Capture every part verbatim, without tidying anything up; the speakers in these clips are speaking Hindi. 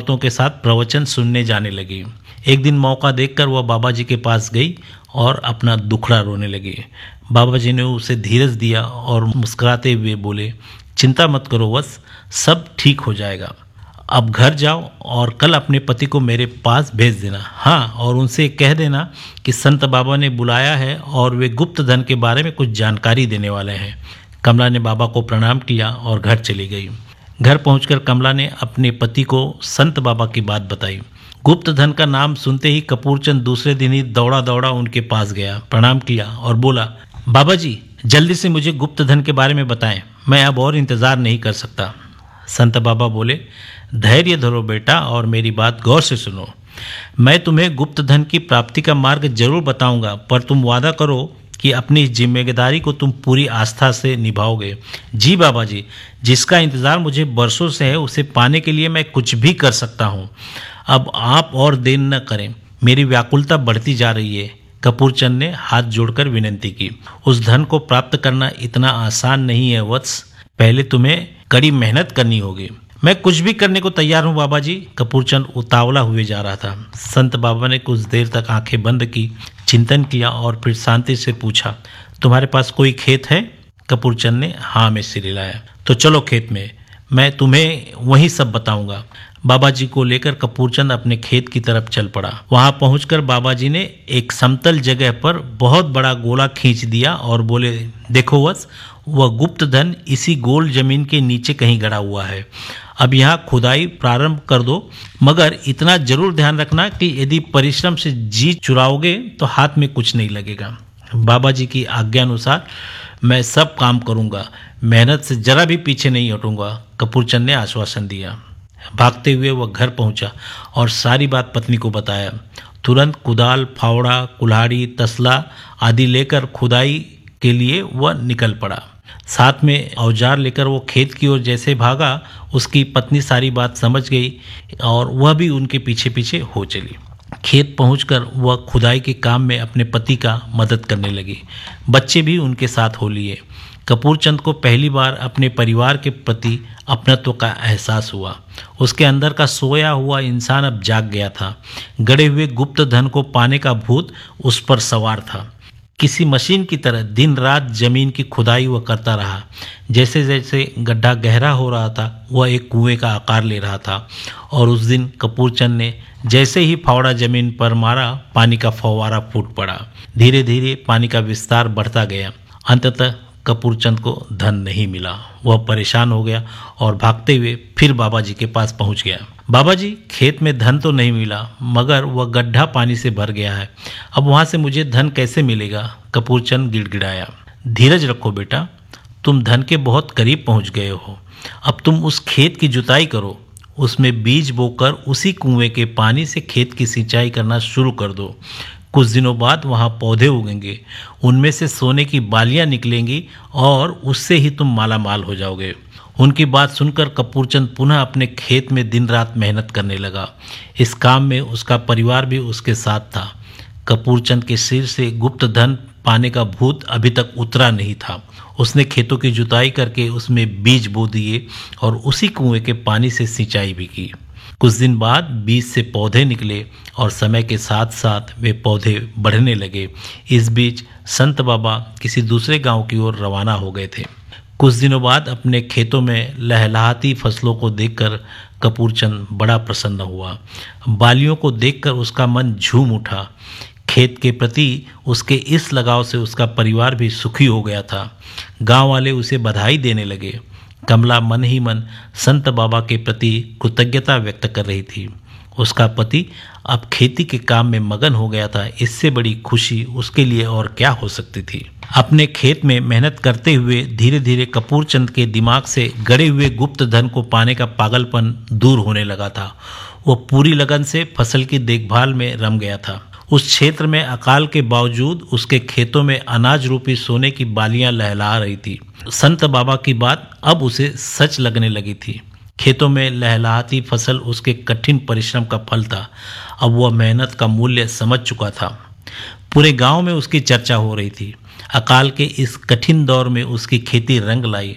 औरतों के साथ प्रवचन सुनने जाने लगी। एक दिन मौका देखकर वह बाबा जी के पास गई और अपना दुखड़ा रोने लगी। बाबा जी ने उसे धीरज दिया और मुस्कुराते हुए बोले, चिंता मत करो वत्स, सब ठीक हो जाएगा। अब घर जाओ और कल अपने पति को मेरे पास भेज देना। हाँ, और उनसे कह देना कि संत बाबा ने बुलाया है और वे गुप्त धन के बारे में कुछ जानकारी देने वाले हैं। कमला ने बाबा को प्रणाम किया और घर चली गई। घर पहुंचकर कमला ने अपने पति को संत बाबा की बात बताई। गुप्त धन का नाम सुनते ही कपूरचंद दूसरे दिन ही दौड़ा दौड़ा उनके पास गया, प्रणाम किया और बोला, बाबा जी जल्दी से मुझे गुप्त धन के बारे में बताएं, मैं अब और इंतज़ार नहीं कर सकता। संत बाबा बोले, धैर्य धरो बेटा और मेरी बात गौर से सुनो। मैं तुम्हें गुप्त धन की प्राप्ति का मार्ग जरूर बताऊंगा, पर तुम वादा करो कि अपनी इस जिम्मेदारी को तुम पूरी आस्था से निभाओगे। जी बाबा जी, जिसका इंतज़ार मुझे बरसों से है उसे पाने के लिए मैं कुछ भी कर सकता हूँ। अब आप और देर न करें, मेरी व्याकुलता बढ़ती जा रही है। कपूरचंद ने हाथ जोड़कर विनती की। उस धन को प्राप्त करना इतना आसान नहीं है वत्स, पहले तुम्हें कड़ी मेहनत करनी होगी। मैं कुछ भी करने को तैयार हूँ बाबा जी। कपूरचंद उतावला हुए जा रहा था। संत बाबा ने कुछ देर तक आंखें बंद की, चिंतन किया और फिर शांति से पूछा, तुम्हारे पास कोई खेत है? कपूरचंद ने हाँ में सिर हिलाया। तो चलो खेत में, मैं तुम्हें वहीं सब बताऊंगा। बाबा जी को लेकर कपूरचंद अपने खेत की तरफ चल पड़ा। वहां पहुंचकर बाबा जी ने एक समतल जगह पर बहुत बड़ा गोला खींच दिया और बोले, देखो वत्स, वह गुप्त धन इसी गोल जमीन के नीचे कहीं गड़ा हुआ है। अब यहाँ खुदाई प्रारंभ कर दो, मगर इतना जरूर ध्यान रखना कि यदि परिश्रम से जी चुराओगे तो हाथ में कुछ नहीं लगेगा। बाबा जी की आज्ञा अनुसार मैं सब काम करूंगा, मेहनत से जरा भी पीछे नहीं हटूंगा। कपूरचंद ने आश्वासन दिया। भागते हुए वह घर पहुंचा और सारी बात पत्नी को बताया। तुरंत कुदाल, फावड़ा, कुल्हाड़ी, तसला आदि लेकर खुदाई के लिए वह निकल पड़ा। साथ में औजार लेकर वो खेत की ओर जैसे भागा, उसकी पत्नी सारी बात समझ गई और वह भी उनके पीछे पीछे हो चली। खेत पहुंचकर वह खुदाई के काम में अपने पति का मदद करने लगी। बच्चे भी उनके साथ हो लिए। कपूरचंद को पहली बार अपने परिवार के प्रति अपनत्व का एहसास हुआ। उसके अंदर का सोया हुआ इंसान अब जाग गया था। गड़े हुए गुप्त धन को पाने का भूत उस पर सवार था। किसी मशीन की तरह दिन रात जमीन की खुदाई वह करता रहा। जैसे जैसे गड्ढा गहरा हो रहा था वह एक कुएं का आकार ले रहा था। और उस दिन कपूरचंद ने जैसे ही फावड़ा जमीन पर मारा, पानी का फव्वारा फूट पड़ा। धीरे धीरे पानी का विस्तार बढ़ता गया। अंततः कपूरचंद को धन नहीं मिला। वह परेशान हो गया और भागते हुए फिर बाबा जी के पास पहुंच गया। बाबा जी, खेत में धन तो नहीं मिला, मगर वह गड्ढा पानी से भर गया है। अब वहां से मुझे धन कैसे मिलेगा? कपूरचंद गिड़गिड़ाया। धीरज रखो बेटा, तुम धन के बहुत करीब पहुंच गए हो। अब तुम उस खेत की जुताई करो, उसमें बीज बोकर उसी कुएं के पानी से खेत की सिंचाई करना शुरू कर दो। कुछ दिनों बाद वहां पौधे उगेंगे, उनमें से सोने की बालियां निकलेंगी और उससे ही तुम माला माल हो जाओगे। उनकी बात सुनकर कपूरचंद पुनः अपने खेत में दिन रात मेहनत करने लगा। इस काम में उसका परिवार भी उसके साथ था। कपूरचंद के सिर से गुप्त धन पाने का भूत अभी तक उतरा नहीं था। उसने खेतों की जुताई करके उसमें बीज बो दिए और उसी कुएं के पानी से सिंचाई भी की। कुछ दिन बाद बीज से पौधे निकले और समय के साथ साथ वे पौधे बढ़ने लगे। इस बीच संत बाबा किसी दूसरे गांव की ओर रवाना हो गए थे। कुछ दिनों बाद अपने खेतों में लहलहाती फसलों को देखकर कपूरचंद बड़ा प्रसन्न हुआ। बालियों को देखकर उसका मन झूम उठा। खेत के प्रति उसके इस लगाव से उसका परिवार भी सुखी हो गया था। गांव वाले उसे बधाई देने लगे। कमला मन ही मन संत बाबा के प्रति कृतज्ञता व्यक्त कर रही थी। उसका पति अब खेती के काम में मगन हो गया था। इससे बड़ी खुशी उसके लिए और क्या हो सकती थी। अपने खेत में मेहनत करते हुए धीरे धीरे कपूरचंद के दिमाग से गड़े हुए गुप्त धन को पाने का पागलपन दूर होने लगा था। वह पूरी लगन से फसल की देखभाल में रम गया था। उस क्षेत्र में अकाल के बावजूद उसके खेतों में अनाज रूपी सोने की बालियां लहला रही थी। संत बाबा की बात अब उसे सच लगने लगी थी। खेतों में लहलहाती फसल उसके कठिन परिश्रम का फल था। अब वह मेहनत का मूल्य समझ चुका था। पूरे गांव में उसकी चर्चा हो रही थी। अकाल के इस कठिन दौर में उसकी खेती रंग लाई।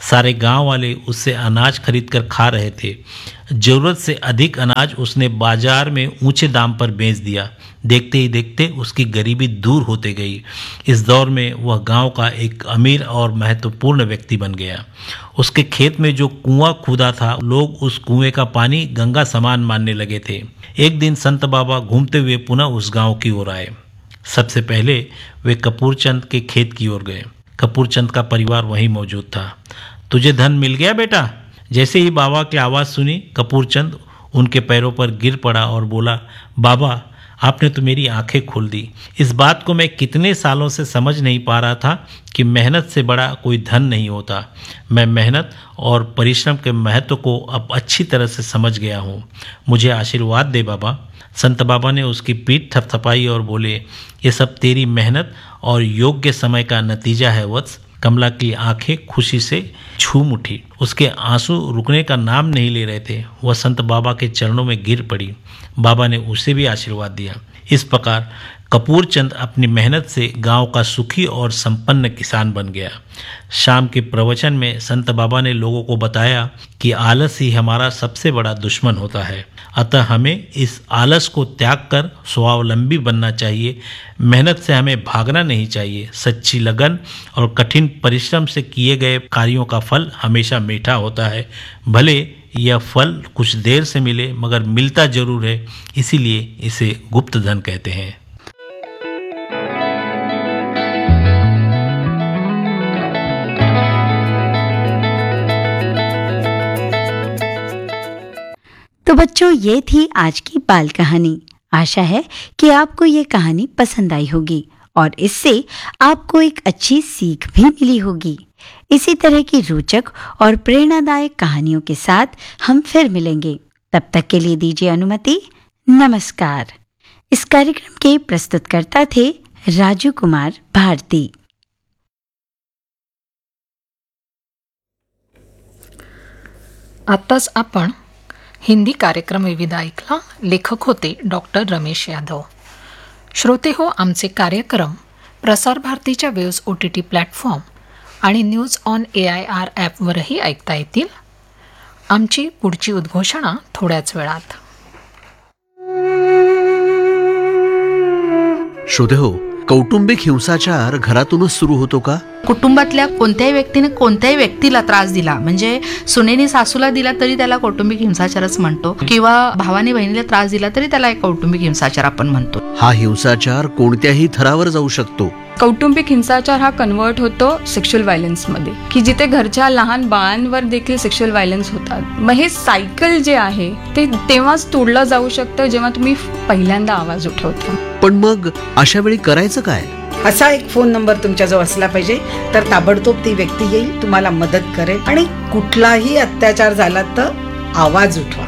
सारे गांव वाले उससे अनाज खरीद कर खा रहे थे। जरूरत से अधिक अनाज उसने बाजार में ऊंचे दाम पर बेच दिया। देखते ही देखते उसकी गरीबी दूर होते गई। इस दौर में वह गांव का एक अमीर और महत्वपूर्ण व्यक्ति बन गया। उसके खेत में जो कुआं खुदा था, लोग उस कुएं का पानी गंगा समान मानने लगे थे। एक दिन संत बाबा घूमते हुए पुनः उस गांव की ओर आए। सबसे पहले वे कपूरचंद के खेत की ओर गए। कपूरचंद का परिवार वहीं मौजूद था। तुझे धन मिल गया बेटा? जैसे ही बाबा की आवाज़ सुनी, कपूरचंद उनके पैरों पर गिर पड़ा और बोला, बाबा आपने तो मेरी आंखें खोल दी। इस बात को मैं कितने सालों से समझ नहीं पा रहा था कि मेहनत से बड़ा कोई धन नहीं होता। मैं मेहनत और परिश्रम के महत्व को अब अच्छी तरह से समझ गया हूँ। मुझे आशीर्वाद दे बाबा। संत बाबा ने उसकी पीठ थपथपाई और बोले, ये सब तेरी मेहनत और योग्य समय का नतीजा है वत्स। कमला की आंखें खुशी से झूम उठी। उसके आंसू रुकने का नाम नहीं ले रहे थे। वह संत बाबा के चरणों में गिर पड़ी। बाबा ने उसे भी आशीर्वाद दिया। इस प्रकार कपूरचंद अपनी मेहनत से गांव का सुखी और संपन्न किसान बन गया। शाम के प्रवचन में संत बाबा ने लोगों को बताया कि आलस ही हमारा सबसे बड़ा दुश्मन होता है, अतः हमें इस आलस को त्याग कर स्वावलंबी बनना चाहिए। मेहनत से हमें भागना नहीं चाहिए। सच्ची लगन और कठिन परिश्रम से किए गए कार्यों का फल हमेशा मीठा होता है। भले यह फल कुछ देर से मिले, मगर मिलता जरूर है। इसीलिए इसे गुप्त धन कहते हैं। तो बच्चों, ये थी आज की बाल कहानी। आशा है कि आपको ये कहानी पसंद आई होगी और इससे आपको एक अच्छी सीख भी मिली होगी। इसी तरह की रोचक और प्रेरणादायक कहानियों के साथ हम फिर मिलेंगे। तब तक के लिए दीजिए अनुमति। नमस्कार। इस कार्यक्रम के प्रस्तुतकर्ता थे राजू कुमार भारती। आत्ताच आपण हिंदी कार्यक्रम विविध ऐकला. लेखक होते डॉक्टर रमेश यादव. श्रोते हो, आमचे कार्यक्रम प्रसार भारतीच्या waves O T T platform आणि news on A I R ॲपवरही ऐकता येतील. आमची पुढची उद्घोषणा थोड्याच वेळात. श्रोते हो, कौटुंबिक हिंसाचार घरातूनच सुरू होतो का? कुटुंबातल्या कोणत्याही व्यक्तीने कोणत्याही व्यक्तीला त्रास दिला, म्हणजे सुनेने सासूला दिला तरी त्याला कौटुंबिक हिंसाचारच म्हणतो, किंवा भावाने बहिणीला त्रास दिला तरी त्याला एक कौटुंबिक हिंसाचार आपण म्हणतो. हा हिंसाचार कोणत्याही थरावर जाऊ शकतो. कौटुंबिक हिंसाचार हा कन्वर्ट होतो सेक्शुअल व्हायलन्स मध्ये, की जिथे घरच्या लहान बाळांवर देखील सेक्शुअल व्हायलन्स होतात. मग हे सायकल जे आहे ते तेव्हाच तोडलं जाऊ शकतं जेव्हा तुम्ही पहिल्यांदा आवाज उठवता. पण मग अशा वेळी करायचं काय? असा एक फोन नंबर तुमच्याजवळ असला पाहिजे, तर ताबडतोब ती व्यक्ती येईल, तुम्हाला मदत करेल आणि कुठलाही अत्याचार झाला तर आवाज उठवा.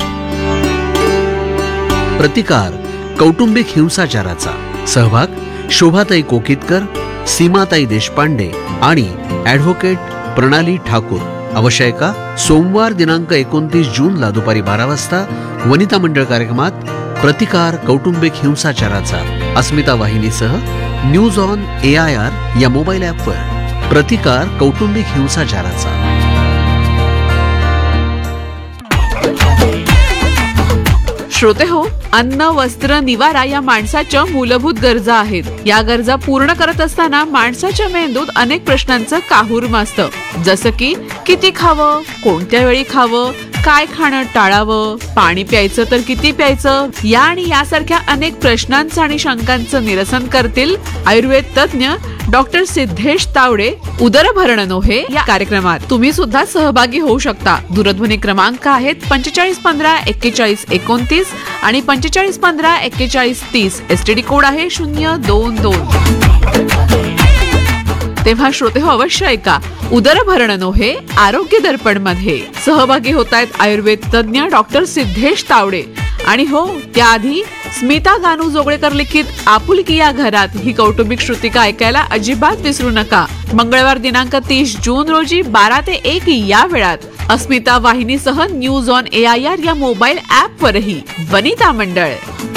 प्रतिकार कौटुंबिक हिंसाचाराचा. सहभाग शोभाताई कोकितकर, सीमाताई देशपांडे आणि ॲडव्होकेट प्रणाली ठाकूर. अवश्यका सोमवार दिनांक एकोणतीस जूनला दुपारी बारा वाजता वनिता मंडळ कार्यक्रमात प्रतिकार कौटुंबिक हिंसाचाराचा अस्मिता वाहिनीसह news on A I R या मोबाईल ॲपवर. प्रतिकार कौटुंबिक हिंसाचाराचा. श्रोते हो, अन्न, वस्त्र, निवारा या माणसाच्या मूलभूत गरजा आहेत. या गरजा पूर्ण करत असताना माणसाच्या मेंदूत अनेक प्रश्नांचं काहूर माजतं. जसं की किती खावं, कोणत्या वेळी खावं, काय खाणं टाळावं, पाणी प्यायचं तर किती प्यायचं, या आणि यासारख्या अनेक प्रश्नांचं आणि शंकांचं निरसन करतील आयुर्वेद तज्ञ डॉक्टर सिद्धेश तावडे उदरभरण नोहे या कार्यक्रमात. तुम्ही सुद्धा सहभागी होऊ शकता. दूरध्वनी क्रमांक आहेत पंचेचाळीस पंधरा एक्केचाळीस एकोणतीस आणि पंचेचाळीस पंधरा एक्केचाळीस तीस. एसटीडी कोड आहे शून्य दोन दोन. तेव्हा श्रोते हो, अवश्य ऐका उदरभरण नोहे आरोग्य दर्पण मध्ये. सहभागी होत आहेत आयुर्वेद तज्ञ डॉक्टर सिद्धेश तावडे. आणि हो, त्याआधी स्मिता गानू जोगळेकर लिखित आपुलकी या घरात ही कौटुंबिक श्रुतिका ऐकायला अजिबात विसरू नका. मंगळवार दिनांक तीस जून रोजी बारा ते एक या वेळात अस्मिता वाहिनीसह news on A I R या मोबाईल ॲपवरही. वनिता मंडळ.